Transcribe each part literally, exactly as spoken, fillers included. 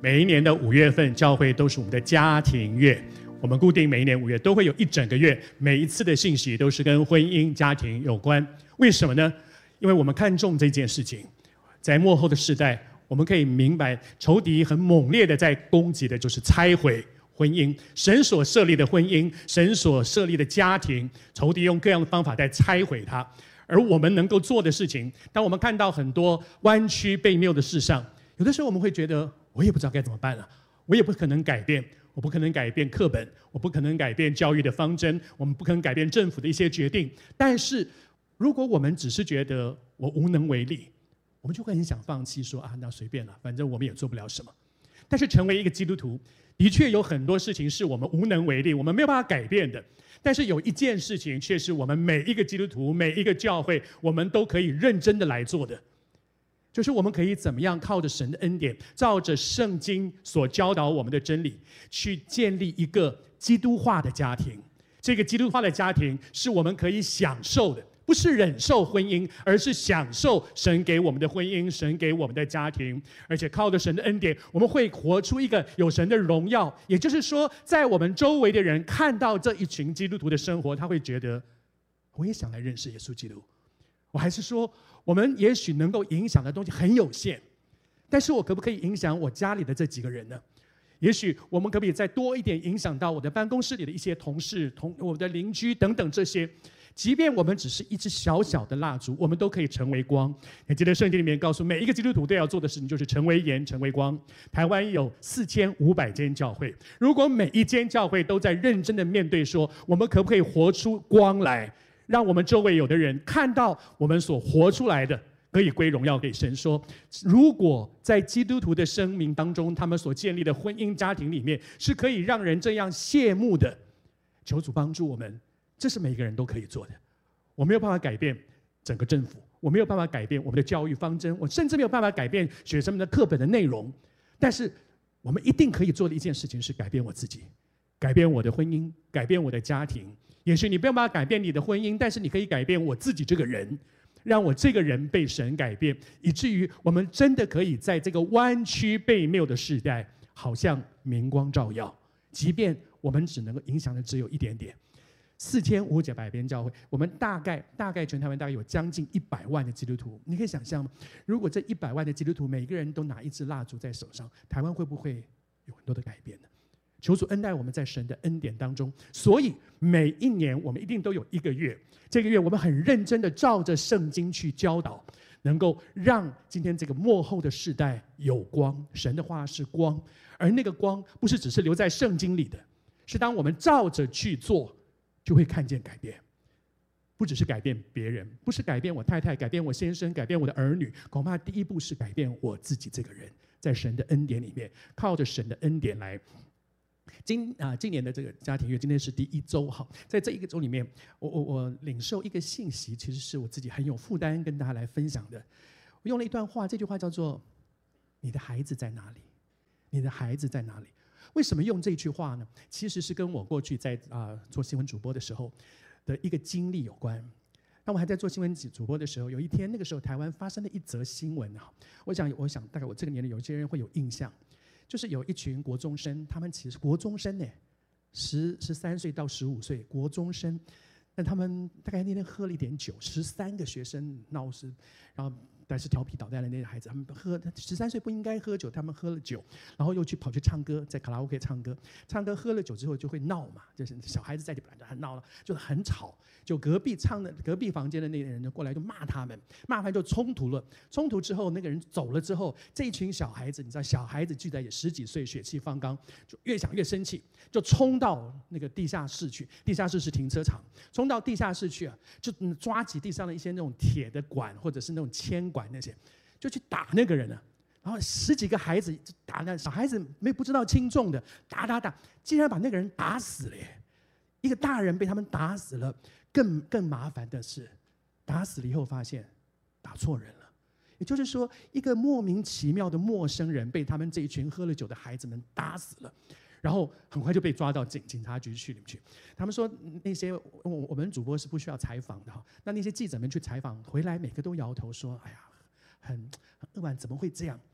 每一年的五月份，教会都是我们的家庭月。我们固定每一年五月都会有一整个月，每一次的信息都是跟婚姻、家庭有关。为什么呢？因为我们看重这件事情。在末后的世代，我们可以明白，仇敌很猛烈的在攻击的就是拆毁婚姻。神所设立的婚姻，神所设立的家庭，仇敌用各样的方法在拆毁它。而我们能够做的事情，当我们看到很多弯曲悖谬的事上，有的时候我们会觉得，我也不知道该怎么办了，我也不可能改变。我不可能改变课本，我不可能改变教育的方针，我们不可能改变政府的一些决定。但是，如果我们只是觉得我无能为力，我们就会很想放弃，说啊，那随便了，反正我们也做不了什么。但是，成为一个基督徒，的确有很多事情是我们无能为力，我们没有办法改变的。但是有一件事情，却是我们每一个基督徒、每一个教会，我们都可以认真的来做的。就是我们可以怎么样靠着神的恩典，照着圣经所教导我们的真理，去建立一个基督化的家庭。这个基督化的家庭是我们可以享受的，不是忍受婚姻，而是享受神给我们的婚姻，神给我们的家庭。而且靠着神的恩典，我们会活出一个有神的荣耀。也就是说，在我们周围的人看到这一群基督徒的生活，他会觉得，我也想来认识耶稣基督。我还是说，我们也许能够影响的东西很有限，但是我可不可以影响我家里的这几个人呢？也许我们可不可以再多一点影响到我的办公室里的一些同事、同我的邻居等等这些？即便我们只是一支小小的蜡烛，我们都可以成为光。你记得圣经里面告诉每一个基督徒都要做的事情，就是成为盐、成为光。台湾有四千五百间教会，如果每一间教会都在认真的面对说，我们可不可以活出光来？让我们周围有的人看到我们所活出来的，可以归荣耀给神。说，如果在基督徒的生命当中，他们所建立的婚姻家庭里面是可以让人这样羡慕的，求主帮助我们，这是每个人都可以做的。我没有办法改变整个政府，我没有办法改变我们的教育方针，我甚至没有办法改变学生们的课本的内容，但是我们一定可以做的一件事情是改变我自己，改变我的婚姻，改变我的家庭。也许你没有办法改变你的婚姻，但是你可以改变我自己这个人，让我这个人被神改变，以至于我们真的可以在这个弯曲悖谬的时代，好像明光照耀。即便我们只能够影响的只有一点点，四千五百间教会，我们大概大概全台湾大概有将近一百万的基督徒，你可以想象吗？如果这一百万的基督徒每个人都拿一支蜡烛在手上，台湾会不会有很多的改变呢？求主恩待我们在神的恩典当中，所以每一年我们一定都有一个月，这个月我们很认真的照着圣经去教导，能够让今天这个末后的世代有光。神的话是光，而那个光不是只是留在圣经里的，是当我们照着去做，就会看见改变。不只是改变别人，不是改变我太太，改变我先生，改变我的儿女，恐怕第一步是改变我自己这个人，在神的恩典里面，靠着神的恩典来。今啊，今年的这个家庭月，今天是第一周哈，在这一个周里面，我我我领受一个信息，其实是我自己很有负担跟大家来分享的。我用了一段话，这句话叫做“你的孩子在哪里？你的孩子在哪里？”为什么用这句话呢？其实是跟我过去在啊做新闻主播的时候的一个经历有关。当我还在做新闻主播的时候，有一天那个时候台湾发生了一则新闻啊，我想我想大概我这个年龄有一些人会有印象。就是有一群国中生，他们其实国中生呢，十十三岁到十五岁，国中生，但他们大概那天喝了一点酒，十三个学生闹事，然后但是调皮捣蛋的那些孩子，他们喝十三岁不应该喝酒，他们喝了酒，然后又去跑去唱歌，在卡拉 OK 唱歌，唱歌喝了酒之后就会闹嘛，就是小孩子在里边就很闹了，就很吵，就隔壁唱的隔壁房间的那个人就过来就骂他们，骂他就冲突了，冲突之后那个人走了之后，这一群小孩子，你知道小孩子聚在也十几岁，血气方刚，就越想越生气，就冲到那个地下室去，地下室是停车场，冲到地下室去啊，就抓起地上的一些那种铁的管或者是那种铅管。那些就去打那个人了，然后十几个孩子打那小孩子没不知道轻重的打打打，竟然把那个人打死了耶！一个大人被他们打死了，更更麻烦的是，打死了以后发现打错人了，也就是说，一个莫名其妙的陌生人被他们这一群喝了酒的孩子们打死了。然后很快就被抓到警警察局去里面去。他们说那些我我们主播是不需要采访的哈，那那些记者们去采访回来，每个都摇头说：“哎呀，很很扼腕，怎么会这样？”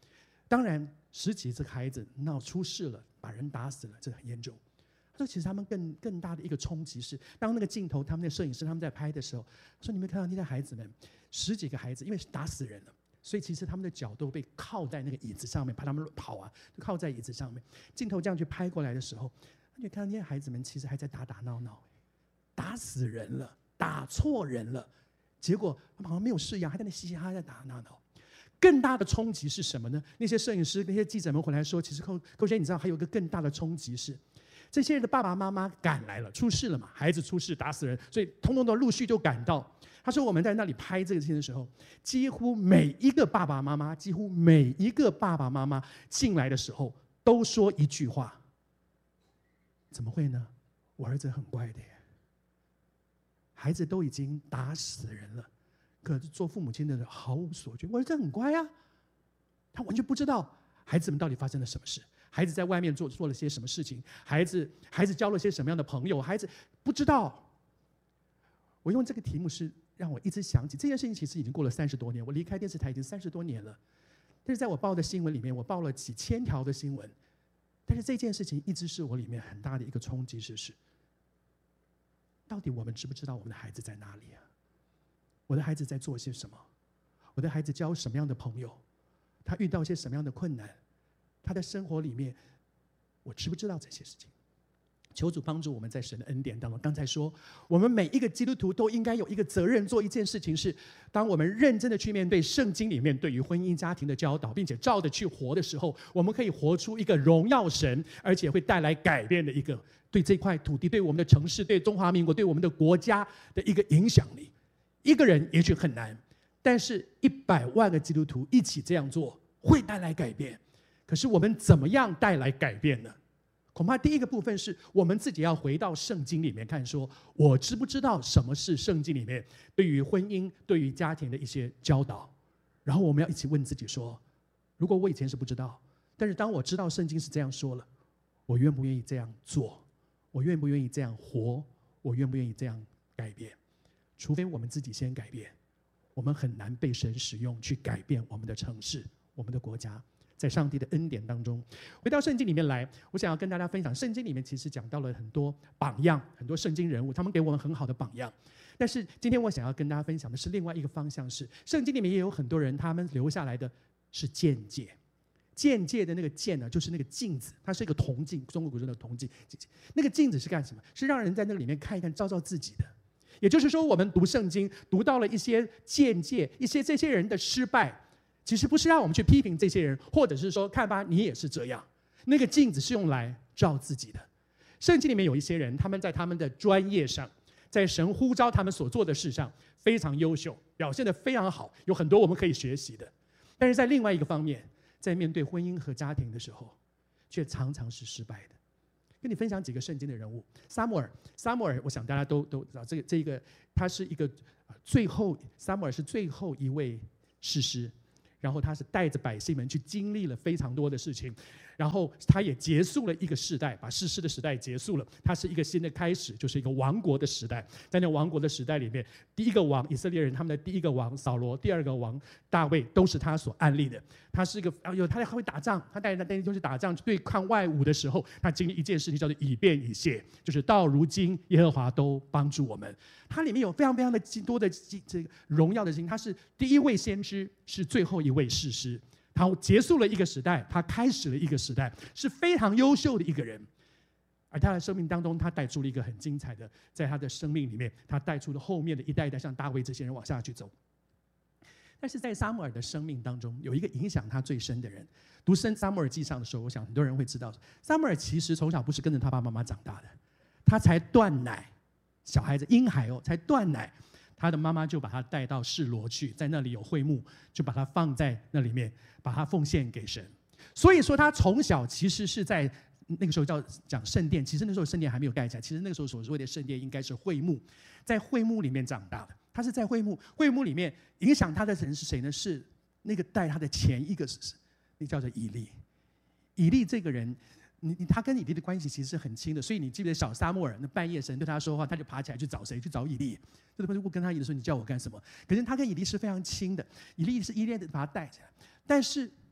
当然十几这个孩子闹出事了，把人打死了，这很严重。他说其实他们更更大的一个冲击是，当那个镜头他们的摄影师他们在拍的时候，说你们看到那些孩子们，十几个孩子因为打死人了，所以其实他们的脚都被靠在那个椅子上面，怕他们跑啊，就靠在椅子上面。镜头这样去拍过来的时候，你看到那些孩子们其实还在打打闹闹，打死人了，打错人了，结果他们好像没有事一样，还在那嘻嘻哈哈在打打闹闹。更大的冲击是什么呢？那些摄影师、那些记者们回来说，其实寇寇先，你知道还有一个更大的冲击是，这些人的爸爸妈妈赶来了，出事了嘛，孩子出事打死人，所以通通都陆续就赶到。他说我们在那里拍这个事情的时候，几乎每一个爸爸妈妈，几乎每一个爸爸妈妈进来的时候都说一句话：怎么会呢？我儿子很乖的耶，孩子都已经打死人了。可是做父母亲的人毫无所觉，我儿子很乖啊，他完全不知道孩子们到底发生了什么事，孩子在外面做做了些什么事情，孩子孩子交了些什么样的朋友，孩子不知道。我用这个题目是让我一直想起这件事情，其实已经过了三十多年，我离开电视台已经三十多年了。但是在我报的新闻里面，我报了几千条的新闻，但是这件事情一直是我里面很大的一个冲击，是到底我们知不知道我们的孩子在哪里啊？我的孩子在做些什么？我的孩子交什么样的朋友？他遇到些什么样的困难？他的生活里面，我知不知道这些事情？求主帮助我们在神的恩典当中。刚才说，我们每一个基督徒都应该有一个责任，做一件事情是：当我们认真的去面对圣经里面对于婚姻家庭的教导，并且照着去活的时候，我们可以活出一个荣耀神，而且会带来改变的一个对这块土地、对我们的城市、对中华民国、对我们的国家的一个影响力。一个人也许很难，但是一百万个基督徒一起这样做，会带来改变。可是我们怎么样带来改变呢？恐怕第一个部分是我们自己要回到圣经里面看，说我知不知道什么是圣经里面对于婚姻、对于家庭的一些教导。然后我们要一起问自己说，如果我以前是不知道，但是当我知道圣经是这样说了，我愿不愿意这样做？我愿不愿意这样活？我愿不愿意这样改变？除非我们自己先改变，我们很难被神使用去改变我们的城市、我们的国家。在上帝的恩典当中，回到圣经里面来，我想要跟大家分享，圣经里面其实讲到了很多榜样，很多圣经人物，他们给我们很好的榜样。但是今天我想要跟大家分享的是另外一个方向，是圣经里面也有很多人，他们留下来的是见解。见解的那个见呢，就是那个镜子，它是一个铜镜，中国古人的铜镜。那个镜子是干什么？是让人在那个里面看一看，照照自己的。也就是说，我们读圣经，读到了一些见解，一些这些人的失败，其实不是让我们去批评这些人，或者是说看吧，你也是这样。那个镜子是用来照自己的。圣经里面有一些人，他们在他们的专业上，在神呼召他们所做的事上非常优秀，表现得非常好，有很多我们可以学习的。但是在另外一个方面，在面对婚姻和家庭的时候，却常常是失败的。跟你分享几个圣经的人物，撒母耳。撒母耳，我想大家都都知道，这个这个他是一个最后，撒母耳是最后一位士师，然后他是带着百姓们去经历了非常多的事情，然后他也结束了一个时代，把士师的时代结束了，他是一个新的开始，就是一个王国的时代。在那王国的时代里面，第一个王以色列人他们的第一个王扫罗，第二个王大卫，都是他所安立的。他是一个有他会打仗，他带着带领去打仗去对抗外侮的时候，他经历一件事情叫做以便以谢，就是到如今耶和华都帮助我们。它里面有非常非常的多的这个荣耀的事情。他是第一位先知，是最后一位士师。他结束了一个时代，他开始了一个时代，是非常优秀的一个人。而他的生命当中，他带出了一个很精彩的，在他的生命里面，他带出了后面的一代一代像大卫这些人往下去走。但是在撒母耳的生命当中，有一个影响他最深的人。读《撒母耳记上》的时候，我想很多人会知道，撒母耳其实从小不是跟着他爸爸妈妈长大的，他才断奶，小孩子婴孩哦，才断奶，他的妈妈就把他带到示罗去，在那里有会幕，就把他放在那里面，把他奉献给神。所以说他从小其实是在那个时候叫讲圣殿，其实那时候圣殿还没有盖起来，其实那个时候所谓的圣殿应该是会幕，在会幕里面长大的。他是在会幕，会幕里面影响他的人是谁呢？是那个带他的前一个，那叫做以利。以利这个人，你他跟以利的关系其实是很亲的，所以你记不记得小撒母耳那半夜神对他说话，他就爬起来去找谁？去找以利。就是我跟他以利说：“你叫我干什么？”可是他跟以利是非常亲的，以利是依恋的把他带起来。但是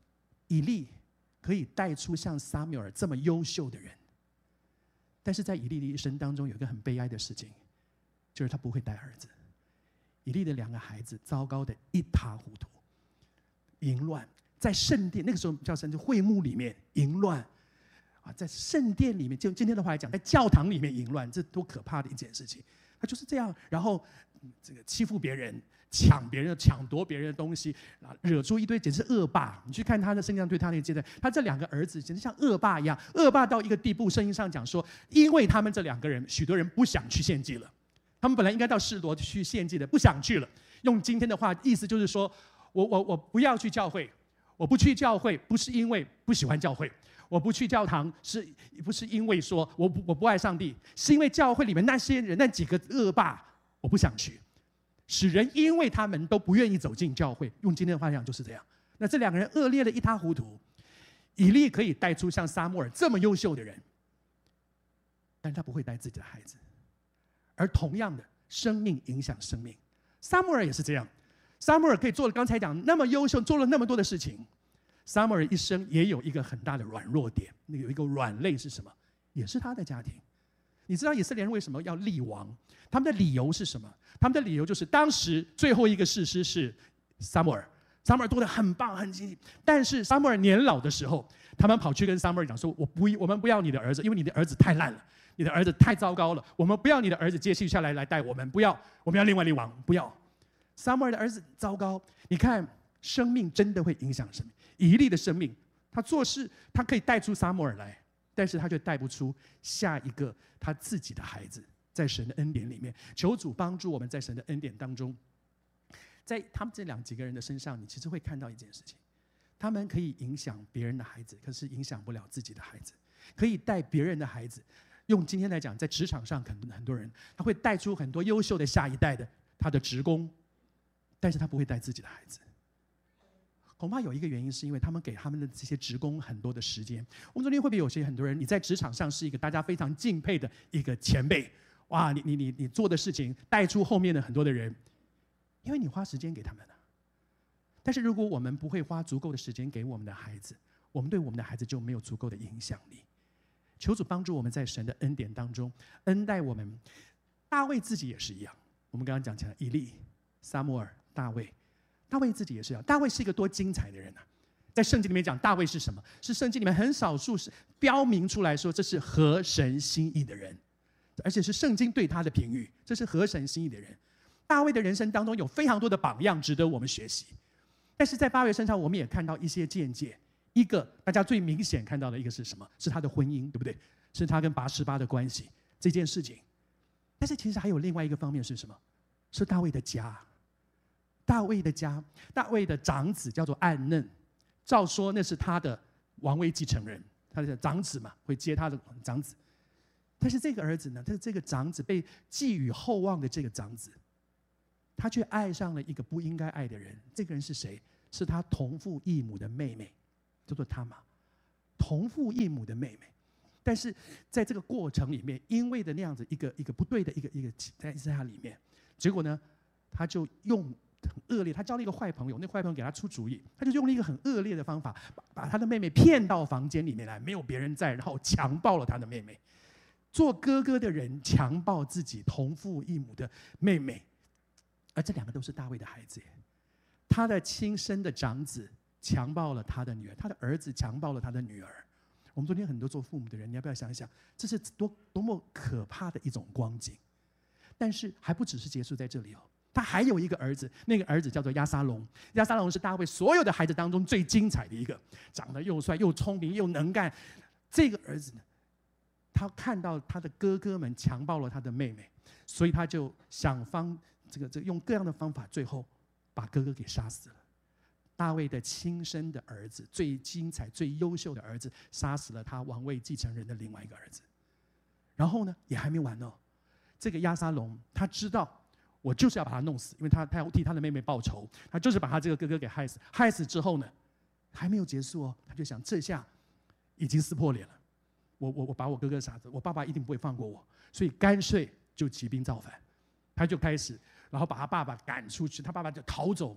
以利可以带出像撒母耳这么优秀的人，但是在以利的一生当中，有一个很悲哀的事情，就是他不会带儿子。以利的两个孩子糟糕的一塌糊涂，淫乱，在圣殿那个时候叫圣殿会幕里面淫乱啊，在圣殿里面，就今天的话来讲，在教堂里面淫乱，这多可怕的一件事情！他就是这样，然后这个欺负别人。抢别人、抢夺别人的东西，惹出一堆简直是恶霸。你去看他的圣经上对他那个阶段，他这两个儿子简直像恶霸一样，恶霸到一个地步。圣经上讲说，因为他们这两个人，许多人不想去献祭了。他们本来应该到示罗去献祭的，不想去了。用今天的话，意思就是说，我我我不要去教会，我不去教会，不是因为不喜欢教会，我不去教堂，是不是因为说我不我不爱上帝，是因为教会里面那些人那几个恶霸，我不想去。使人因为他们都不愿意走进教会，用今天的话讲就是这样。那这两个人恶劣的一塌糊涂，以利可以带出像撒母耳这么优秀的人，但他不会带自己的孩子。而同样的，生命影响生命，撒母耳也是这样。撒母耳可以做了刚才讲那么优秀，做了那么多的事情。撒母耳一生也有一个很大的软弱点，那有一个软肋是什么？也是他的家庭。你知道以色列人为什么要立王？他们的理由是什么？他们的理由就是当时最后一个士师是撒母耳，撒母耳做得很棒很积极，但是撒母耳年老的时候，他们跑去跟撒母耳讲说：“我不，我们不要你的儿子，因为你的儿子太烂了，你的儿子太糟糕了，我们不要你的儿子接续下来来带我们，不要，我们要另外立王，不要。”撒母耳的儿子糟糕，你看，生命真的会影响生命。以利的生命，他做事他可以带出撒母耳来。但是他却带不出下一个他自己的孩子，在神的恩典里面，求主帮助我们在神的恩典当中，在他们这两几个人的身上，你其实会看到一件事情：他们可以影响别人的孩子，可是影响不了自己的孩子；可以带别人的孩子，用今天来讲，在职场上，很很多人他会带出很多优秀的下一代的他的职工，但是他不会带自己的孩子。恐怕有一个原因，是因为他们给他们的这些职工很多的时间。我们昨天会不会有些很多人，你在职场上是一个大家非常敬佩的一个前辈，哇，你你你你做的事情带出后面的很多的人，因为你花时间给他们了。但是如果我们不会花足够的时间给我们的孩子，我们对我们的孩子就没有足够的影响力。求主帮助我们在神的恩典当中恩待我们。大卫自己也是一样，我们刚刚讲起来，以利、撒母耳、大卫。大卫自己也是一样，大卫是一个多精彩的人啊！在圣经里面讲，大卫是什么？是圣经里面很少数是标明出来说这是合神心意的人，而且是圣经对他的评语，这是合神心意的人。大卫的人生当中有非常多的榜样值得我们学习，但是在大卫身上，我们也看到一些见解。一个大家最明显看到的一个是什么？是他的婚姻，对不对？是他跟拔示巴的关系这件事情。但是其实还有另外一个方面是什么？是大卫的家。大卫的家，大卫的长子叫做暗嫩，照说那是他的王位继承人，他的长子嘛，会接他的长子。但是这个儿子呢，他这个长子被寄予厚望的这个长子，他却爱上了一个不应该爱的人。这个人是谁？是他同父异母的妹妹，叫做他玛。同父异母的妹妹，但是在这个过程里面，因为的那样子一个一个不对的一个一个在在他里面，结果呢，他就用。很恶劣，他交了一个坏朋友，那坏朋友给他出主意，他就用了一个很恶劣的方法，把把他的妹妹骗到房间里面来，没有别人在，然后强暴了他的妹妹。做哥哥的人强暴自己同父异母的妹妹，而这两个都是大卫的孩子耶。他的亲生的长子强暴了他的女儿，他的儿子强暴了他的女儿。我们昨天很多做父母的人，你要不要想一想，这是多多么可怕的一种光景？但是还不只是结束在这里哦。他还有一个儿子，那个儿子叫做押沙龙。押沙龙是大卫所有的孩子当中最精彩的一个，长得又帅又聪明又能干。这个儿子呢，他看到他的哥哥们强暴了他的妹妹，所以他就想方这个这个用各样的方法，最后把哥哥给杀死了。大卫的亲生的儿子，最精彩最优秀的儿子，杀死了他王位继承人的另外一个儿子。然后呢，也还没完哦，这个押沙龙他知道。我就是要把他弄死，因为他他要替他的妹妹报仇，他就是把他这个哥哥给害死。害死之后呢，还没有结束哦，他就想这下已经撕破脸了，我我我把我哥哥杀死，我爸爸一定不会放过我，所以干脆就起兵造反。他就开始，然后把他爸爸赶出去，他爸爸就逃走，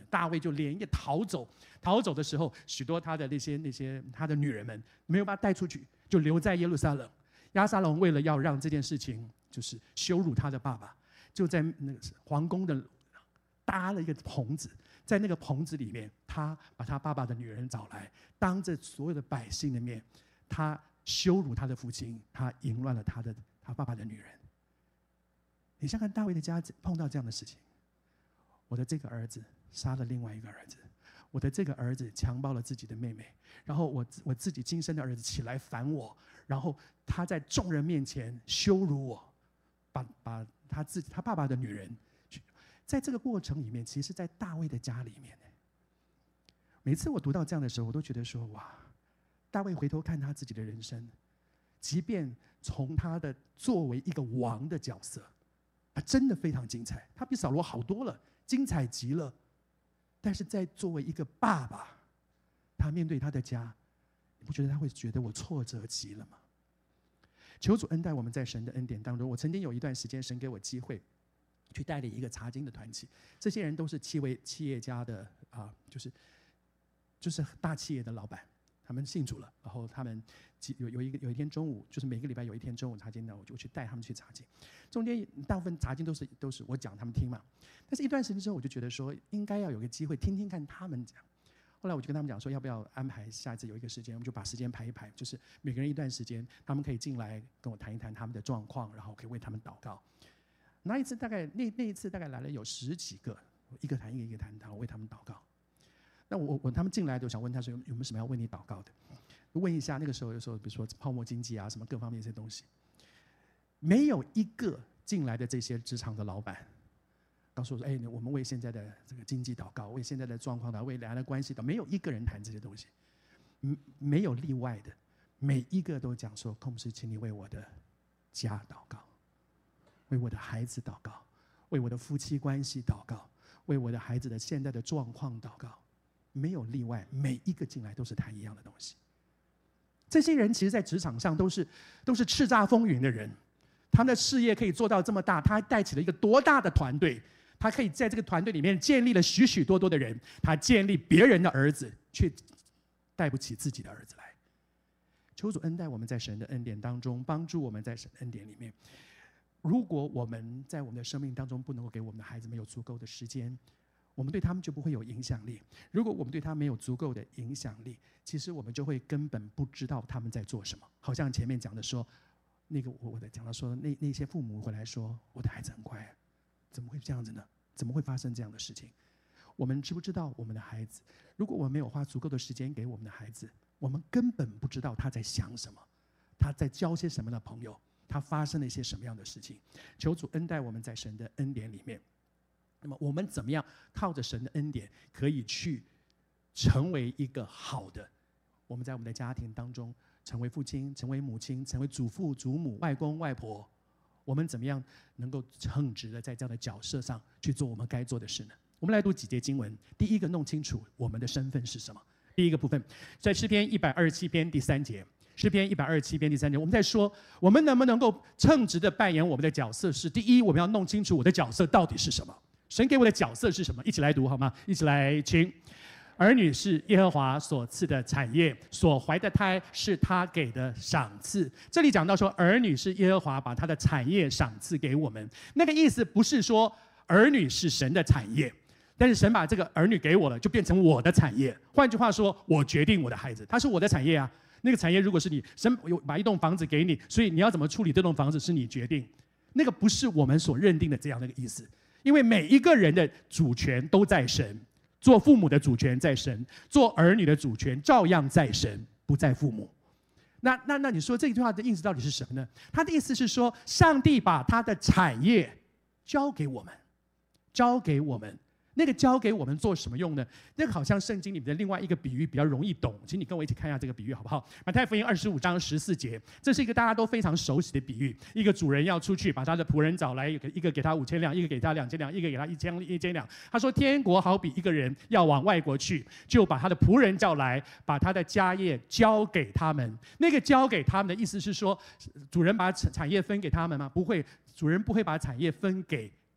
大卫就连夜逃走。逃走的时候，许多他的那些那些他的女人们没有把他带出去，就留在耶路撒冷。押沙龙为了要让这件事情就是羞辱他的爸爸，就在那个皇宫的搭了一个棚子，在那个棚子里面，他把他爸爸的女人找来，当着所有的百姓的面，他羞辱他的父亲，他淫乱了他的他爸爸的女人。你想看大卫的家碰到这样的事情，我的这个儿子杀了另外一个儿子，我的这个儿子强暴了自己的妹妹，然后我我自己亲生的儿子起来烦我，然后他在众人面前羞辱我，把把他自己他爸爸的女人，在这个过程里面，其实在大卫的家里面，每次我读到这样的时候，我都觉得说哇，大卫回头看他自己的人生，即便从他的作为一个王的角色，他真的非常精彩，他比扫罗好多了，精彩极了。但是在作为一个爸爸，他面对他的家，你不觉得他会觉得我挫折极了吗？求主恩待我们，在神的恩典当中。我曾经有一段时间，神给我机会去带领一个查经的团体，这些人都是企业企业家的啊，就是就是大企业的老板，他们信主了，然后他们有有一个有一天中午，就是每个礼拜有一天中午查经呢，我就去带他们去查经。中间大部分查经都是都是我讲他们听嘛，但是一段时间之后，我就觉得说应该要有个机会听听看他们讲。后来我就跟他们讲说，要不要安排下一次有一个时间，我们就把时间排一排，就是每个人一段时间，他们可以进来跟我谈一谈他们的状况，然后可以为他们祷告。那一次大概那那一次大概来了有十几个，一个谈一个一个谈，然后为他们祷告。那我我他们进来都想问他说有有没有什么要为你祷告的？问一下那个时候有时候比如说泡沫经济啊什么各方面一些东西，没有一个进来的这些职场的老板告诉我说：“哎，我们为现在的这个经济祷告，为现在的状况祷告，为两岸的关系祷告。”没有一个人谈这些东西，没有例外的，每一个都讲说：“控制，请你为我的家祷告，为我的孩子祷告，为我的夫妻关系祷告，为我的孩子的现在的状况祷告。”没有例外，每一个进来都是谈一样的东西。这些人其实，在职场上都是都是叱咤风云的人，他们的事业可以做到这么大，他还带起了一个多大的团队？他可以在这个团队里面建立了许许多多的人，他建立别人的儿子，却带不起自己的儿子来。求主恩待我们，在神的恩典当中，帮助我们在神的恩典里面。如果我们在我们的生命当中不能够给我们的孩子们有足够的时间，我们对他们就不会有影响力。如果我们对他们没有足够的影响力，其实我们就会根本不知道他们在做什么。好像前面讲的说，那个我的讲到说，那那些父母回来说，我的孩子很乖，怎么会这样子呢？怎么会发生这样的事情？我们知不知道我们的孩子？如果我们没有花足够的时间给我们的孩子，我们根本不知道他在想什么，他在交些什么的朋友，他发生了一些什么样的事情。求主恩待我们，在神的恩典里面。那么我们怎么样靠着神的恩典，可以去成为一个好的？我们在我们的家庭当中，成为父亲，成为母亲，成为祖父、祖母、外公、外婆，我们怎么样能够称职的在这样的角色上去做我们该做的事呢？我们来读几节经文。第一个，弄清楚我们的身份是什么。第一个部分，在诗篇一百二十七篇第三节。诗篇一百二十七篇第三节，我们在说，我们能不能够称职的扮演我们的角色是：第一，我们要弄清楚我的角色到底是什么。神给我的角色是什么？一起来读好吗？一起来，请。儿女是耶和华所赐的产业，所怀的胎是他给的赏赐。这里讲到说，儿女是耶和华把他的产业赏赐给我们。那个意思不是说儿女是神的产业，但是神把这个儿女给我了，就变成我的产业。换句话说，我决定我的孩子，他是我的产业啊。那个产业如果是你，神有把一栋房子给你，所以你要怎么处理这栋房子是你决定。那个不是我们所认定的这样的一个意思。因为每一个人的主权都在神，做父母的主权在神，做儿女的主权照样在神，不在父母。那那那你说这句话的意思到底是什么呢？他的意思是说，上帝把他的产业交给我们，交给我们。那个交给我们做什么用呢？那个好像圣经里面的另外一个比喻比较容易懂，请你跟我一起看一下这个比喻好不好？马太福音二十五章十四节，这是一个大家都非常熟悉的比喻。一个主人要出去把他的仆人找来，一个一个给他五千两，一个给他两千两，一个给他一千一千两。他说：“天国好比一个人要往外国去，就把他的仆人叫来，把他的家业交给他们。那个交给他们的意思是说，主人把产业分给他们吗？不会，主人不会把产业分给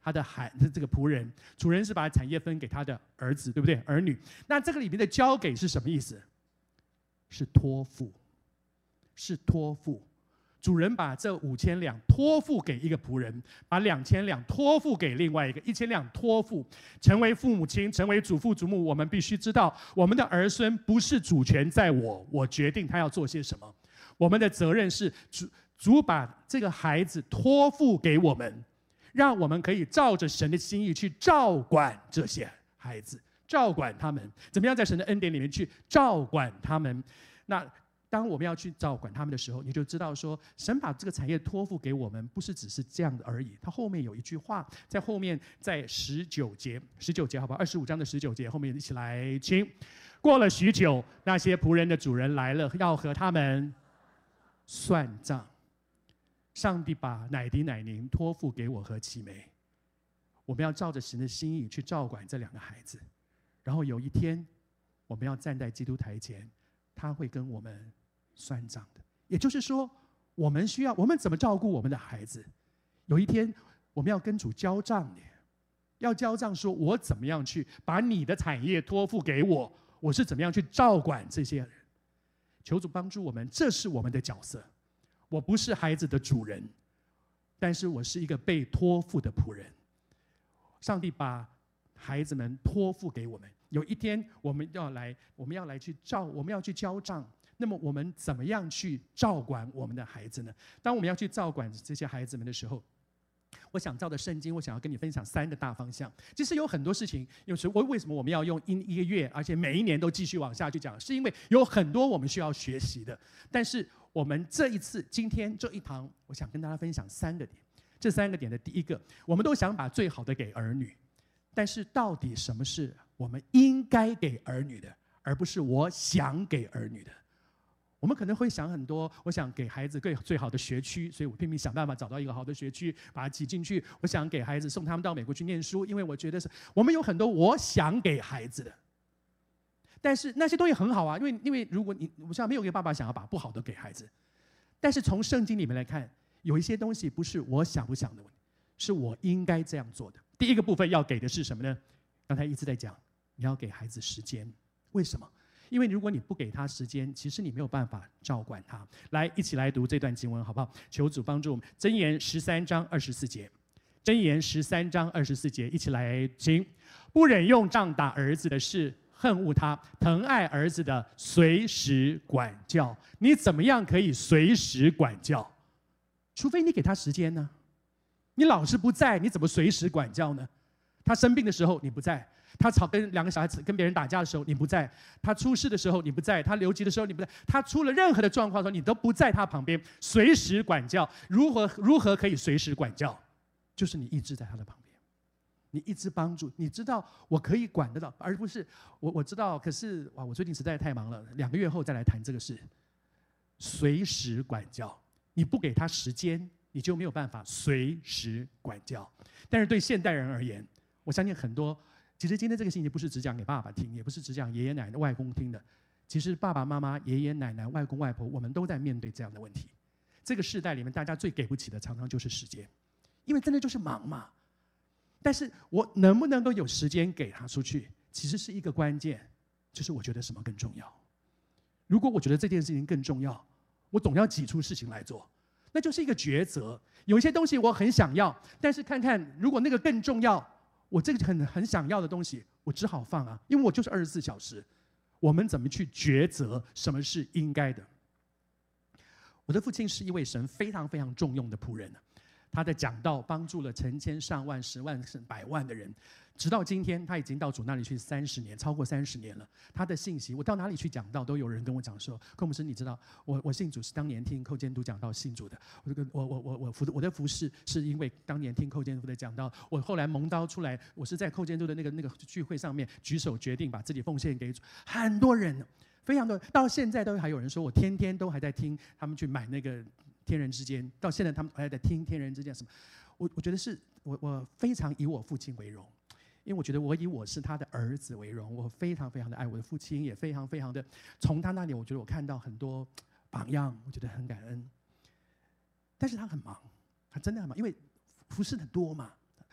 他的孩这个仆人，主人是把产业分给他的儿子，对不对？儿女。那这个里面的交给是什么意思？是托付，是托付。主人把这五千两托付给一个仆人，把两千两托付给另外一个，一千两托付。成为父母亲，成为祖父祖母，我们必须知道，我们的儿孙不是主权在我，我决定他要做些什么。我们的责任是主主把这个孩子托付给我们，让我们可以照着神的心意去照管这些孩子，照管他们。怎么样在神的恩典里面去照管他们？那当我们要去照管他们的时候，你就知道说，神把这个产业托付给我们，不是只是这样的而已。他后面有一句话，在后面在十九节，十九节好不好？二十五章的十九节，后面一起来听。过了许久，那些仆人的主人来了，要和他们算账。上帝把乃迪乃宁托付给我和齐梅，我们要照着神的心意去照管这两个孩子。然后有一天，我们要站在基督台前，他会跟我们算账的。也就是说，我们需要我们怎么照顾我们的孩子？有一天，我们要跟主交账的，要交账，说我怎么样去把你的产业托付给我，我是怎么样去照管这些人。求主帮助我们，这是我们的角色。我不是孩子的主人，但是我是一个被托付的仆人。上帝把孩子们托付给我们，有一天我们要来，我们要来去照，我们要去交账。那么我们怎么样去照管我们的孩子呢？当我们要去照管这些孩子们的时候，我想照着圣经，我想要跟你分享三个大方向。其实有很多事情，有时我为什么我们要用一个月，而且每一年都继续往下去讲，是因为有很多我们需要学习的。但是我们这一次今天这一堂，我想跟大家分享三个点。这三个点的第一个，我们都想把最好的给儿女，但是到底什么是我们应该给儿女的，而不是我想给儿女的？我们可能会想很多，我想给孩子最最好的学区，所以我拼命想办法找到一个好的学区，把它挤进去。我想给孩子送他们到美国去念书，因为我觉得是我们有很多我想给孩子的，但是那些东西很好啊，因为因为如果你我想没有一个爸爸想要把不好的给孩子，但是从圣经里面来看，有一些东西不是我想不想的问题，是我应该这样做的。第一个部分要给的是什么呢？刚才一直在讲，你要给孩子时间，为什么？因为如果你不给他时间，其实你没有办法照管他。来，一起来读这段经文好不好？求主帮助我们。箴言十三章二十四节，箴言十三章二十四节，一起来听。不忍用杖打儿子的是恨恶他，疼爱儿子的随时管教。你怎么样可以随时管教？除非你给他时间呢。你老是不在，你怎么随时管教呢？他生病的时候你不在，他吵跟两个小孩子跟别人打架的时候你不在，他出事的时候你不在，他留级的时候你不在，他出了任何的状况的时候你都不在他旁边，随时管教。如何如何可以随时管教？就是你一直在他的旁边，你一直帮助，你知道我可以管得到，而不是我我知道，可是哇，我最近实在太忙了，两个月后再来谈这个事。随时管教，你不给他时间，你就没有办法随时管教。但是对现代人而言，我相信很多，其实今天这个信息不是只讲给爸爸听，也不是只讲爷爷奶奶、外公听的。其实爸爸妈妈、爷爷奶奶、外公外婆，我们都在面对这样的问题。这个世代里面，大家最给不起的，常常就是时间，因为真的就是忙嘛。但是我能不能够有时间给他出去，其实是一个关键，就是我觉得什么更重要。如果我觉得这件事情更重要，我总要挤出事情来做，那就是一个抉择。有一些东西我很想要，但是看看如果那个更重要，我这个很很想要的东西，我只好放啊，因为我就是二十四小时。我们怎么去抉择什么是应该的？我的父亲是一位神非常非常重用的仆人，他的讲道帮助了成千上万、十万甚百万的人。直到今天，他已经到主那里去三十年，超过三十年了。他的信息，我到哪里去讲道，都有人跟我讲说：“寇牧师，你知道，我我信主是当年听寇监督讲道信主的。我这个我我我我服我的服侍是因为当年听寇监督的讲道。我后来蒙召出来，我是在寇监督的那个那个聚会上面举手决定把自己奉献给主。很多人，非常多，到现在都还有人说我天天都还在听他们去买那个天人之间，到现在他们还在听天人之间什么。我我觉得是我我非常以我父亲为荣。”因为我觉得我以我是他的儿子为荣，我非常非常的爱我的父亲，也非常非常的从他那里，我觉得我看到很多榜样，我觉得很感恩。但是他很忙，他真的很忙，因为服事很多嘛。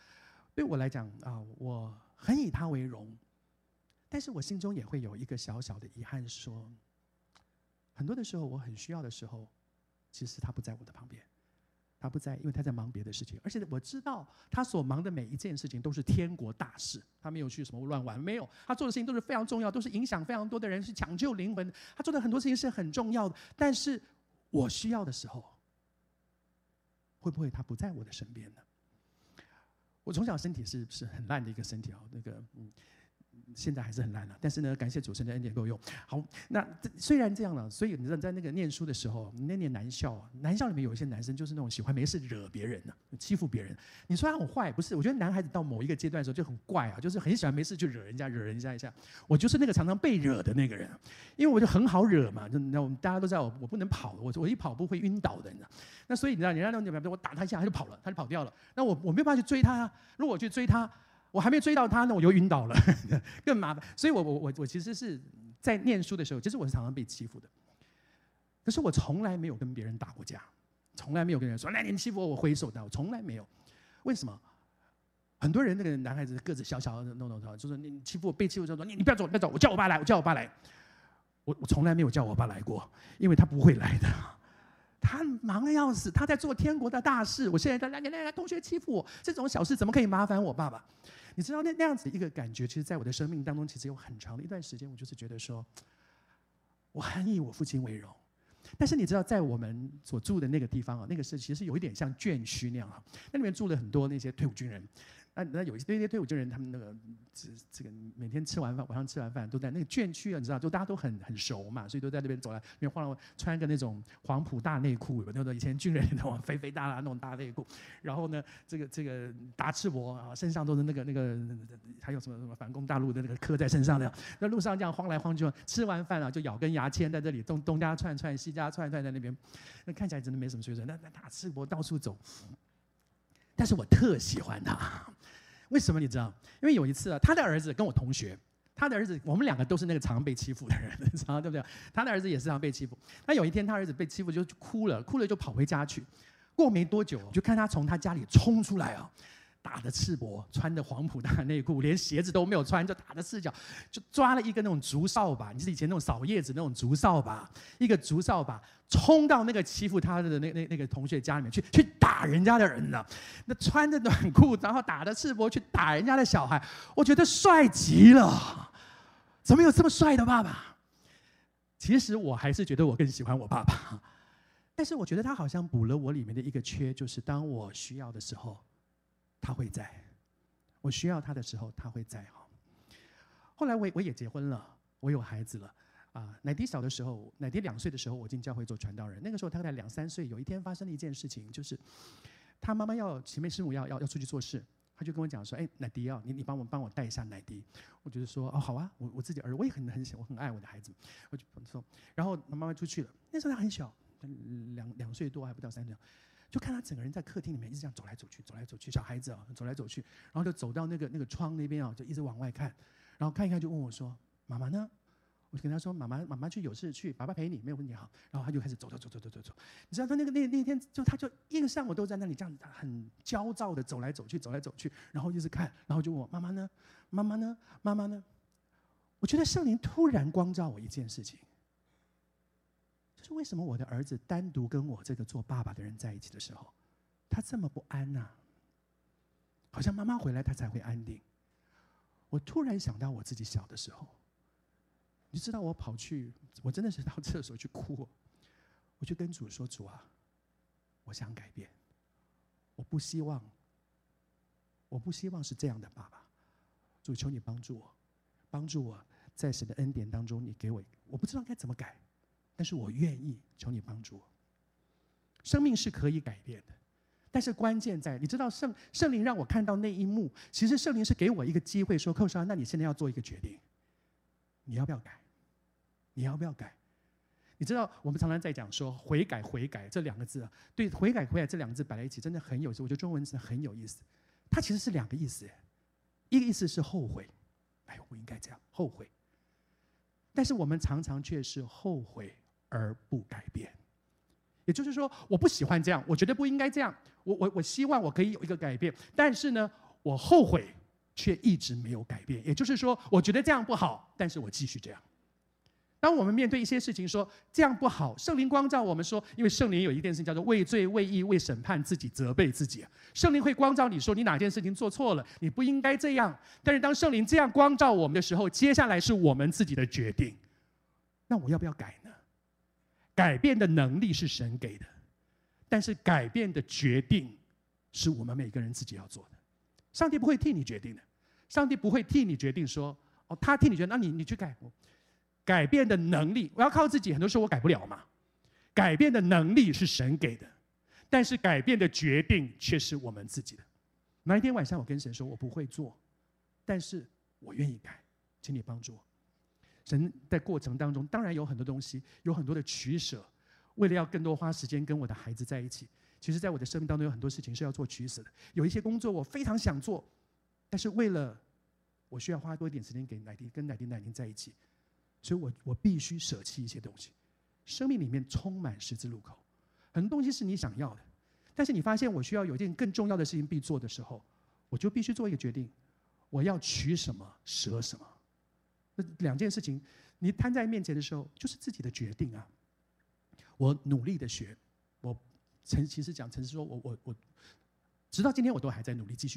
对我来讲啊，我很以他为荣，但是我心中也会有一个小小的遗憾说，很多的时候我很需要的时候，其实他不在我的旁边。他不在，因为他在忙别的事情，而且我知道他所忙的每一件事情都是天国大事，他没有去什么乱玩，没有，他做的事情都是非常重要，都是影响非常多的人，是抢救灵魂，他做的很多事情是很重要的。但是我需要的时候，会不会他不在我的身边呢？我从小身体是是很烂的一个身体啊，那个嗯。现在还是很烂了，但是呢，感谢主神的恩典够用。好，那虽然这样了，所以你知道，在那个念书的时候，那念男校啊，男校里面有一些男生就是那种喜欢没事惹别人的、啊，欺负别人。你说他很坏，不是？我觉得男孩子到某一个阶段的时候就很怪啊，就是很喜欢没事就惹人家，惹人家一下。我就是那个常常被惹的那个人，因为我就很好惹嘛。就那我们大家都知道我，我不能跑，我我一跑步会晕倒的，你知道。那所以你知道，人家那种我打他一下，他就跑了，他就跑掉了。那我我没有办法去追他啊。如果我去追他，我还没追到他呢，我就晕倒了，更麻烦。所以我，我我我其实是在念书的时候，其实我是常常被欺负的。可是我从来没有跟别人打过架，从来没有跟人说：“来，你欺负我，我挥手的。”我从来没有。为什么？很多人那个男孩子个子小小的，弄弄弄，就说你欺负我，被欺负就说你你不要走，不要走，我叫我爸来，我叫我爸来。我我从来没有叫我爸来过，因为他不会来的。他忙得要死，他在做天国的大事。我现在在那个那个同学欺负我，这种小事怎么可以麻烦我爸爸？你知道那那样子一个感觉，其实在我的生命当中，其实有很长的一段时间，我就是觉得说，我很以我父亲为荣。但是你知道，在我们所住的那个地方啊，那个是其实有一点像眷区那样啊，那里面住了很多那些退伍军人。那那有一些退伍军人，他们那个这这个每天吃完饭，晚上吃完饭都在那个眷区啊，你知道，就大家都很很熟嘛，所以都在那边走来，那边晃来，穿个那种黄埔大内裤，有那种以前军人那种肥肥大大那种大内裤，然后呢，这个这个打赤膊啊，身上都是那个那个，还有什么什么反攻大陆的那个刻在身上的，那路上这样晃来晃去，吃完饭啊就咬根牙签在这里东东家串串西家串串在那边，那看起来真的没什么水准，那那打赤膊到处走。但是我特喜欢他，为什么你知道？因为有一次啊，他的儿子跟我同学，他的儿子，我们两个都是那个常被欺负的人，知道对不对？他的儿子也是常被欺负。那有一天，他儿子被欺负就哭了，哭了就跑回家去。过没多久，就看他从他家里冲出来啊，打着赤膊，穿着黄埔大内裤，连鞋子都没有穿，就打着赤脚，就抓了一个那种竹扫把，你是以前那种扫叶子那种竹扫把，一个竹扫把，冲到那个欺负他的那那那个同学家里面去，去打人家的人了。那穿着短裤，然后打着赤膊去打人家的小孩，我觉得帅极了。怎么有这么帅的爸爸？其实我还是觉得我更喜欢我爸爸，但是我觉得他好像补了我里面的一个缺，就是当我需要的时候，他会在；我需要他的时候，他会在。哈。后来我我也结婚了，我有孩子了。啊，奶弟小的时候，奶弟两岁的时候，我进教会做传道人。那个时候他才两三岁，有一天发生了一件事情，就是他妈妈要前面师母要要要出去做事，他就跟我讲说：“哎，奶弟啊，你你帮我帮我带一下奶弟。”我就说：“哦，好啊，我我自己儿子，我也很很我很爱我的孩子。”我就说，然后妈妈出去了。那时候他很小，两两岁多还不到三岁。就看他整个人在客厅里面一直这样走来走去，走来走去，小孩子啊，走来走去，然后就走到那个那个窗那边啊，就一直往外看，然后看一看就问我说：“妈妈呢？”我就跟他说：“妈妈，妈妈去有事去，爸爸陪你，没有问题好。”然后他就开始走走走走走走走。你知道他那个那那天就他就一个上午都在那里这样很焦躁的走来走去，走来走去，然后一直看，然后就问我：“妈妈呢？妈妈呢？妈妈呢？”我觉得圣灵突然光照我一件事情。就是为什么我的儿子单独跟我这个做爸爸的人在一起的时候，他这么不安啊？好像妈妈回来他才会安定。我突然想到我自己小的时候，你知道我跑去，我真的是到厕所去哭，我就跟主说：“主啊，我想改变，我不希望，我不希望是这样的爸爸。主，求你帮助我，帮助我在神的恩典当中，你给我，我不知道该怎么改。”但是我愿意，求你帮助我。生命是可以改变的，但是关键在，你知道圣圣灵让我看到那一幕，其实圣灵是给我一个机会，说：“寇少，那你现在要做一个决定，你要不要改？你要不要改？”你知道我们常常在讲说悔改悔改这两个字啊，对，悔改悔改这两个字摆在一起真的很有意思，我觉得中文真的很有意思。它其实是两个意思，一个意思是后悔，哎，我应该这样后悔，但是我们常常却是后悔而不改变。也就是说，我不喜欢这样，我觉得不应该这样，我我我希望我可以有一个改变，但是呢， 我后悔却一直没有改变。也就是说，我觉得这样不好，但是我继续这样。当我们面对一些事情说这样不好，圣灵光照我们说，因为圣灵有一件事情叫做为罪、为义、为审判自己、责备自己。圣灵会光照你说你哪件事情做错了，你不应该这样。但是当圣灵这样光照我们的时候，接下来是我们自己的决定。那我要不要改呢？改变的能力是神给的，但是改变的决定是我们每个人自己要做的。上帝不会替你决定的，上帝不会替你决定说，哦，他替你决定，那你你去改。改变的能力，我要靠自己，很多时候我改不了嘛。改变的能力是神给的，但是改变的决定却是我们自己的。那一天晚上，我跟神说，我不会做，但是我愿意改，请你帮助我。神在过程当中，当然有很多东西，有很多的取舍。为了要更多花时间跟我的孩子在一起，其实在我的生命当中有很多事情是要做取舍的。有一些工作我非常想做，但是为了我需要花多一点时间给乃迪跟乃迪奶奶在一起。所以我我必须舍弃一些东西。生命里面充满十字路口，很多东西是你想要的，但是你发现我需要有一件更重要的事情必做的时候，我就必须做一个决定，我要取什么舍什么。那两件事情你摊在面前的时候，就是自己的决定啊。我努力的学，我诚其实讲诚实说，我我我直到今天我都还在努力继续